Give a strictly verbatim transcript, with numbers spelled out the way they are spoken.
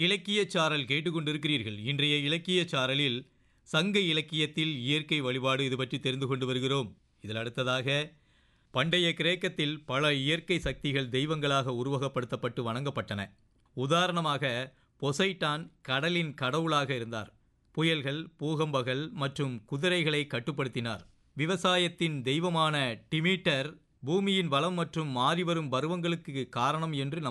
இலக்கியச் சாரல் கேட்டுக்கொண்டிருக்கிறீர்கள். இன்றைய இலக்கியச் சாரலில் சங்க இலக்கியத்தில் இயற்கை வழிபாடு இது பற்றி தெரிந்து கொண்டு வருகிறோம். இதில் அடுத்ததாக பண்டைய கிரேக்கத்தில் பல இயற்கை சக்திகள் தெய்வங்களாக உருவகப்படுத்தப்பட்டு வணங்கப்பட்டன. உதாரணமாக பொசைட்டான் கடலின் கடவுளாக இருந்தார். புயல்கள், பூகம்பங்கள் மற்றும் குதிரைகளை கட்டுப்படுத்தினார். விவசாயத்தின் தெய்வமான டிமீட்டர் பூமியின் வளம் மற்றும் மாறிவரும் பருவங்களுக்கு காரணம் என்று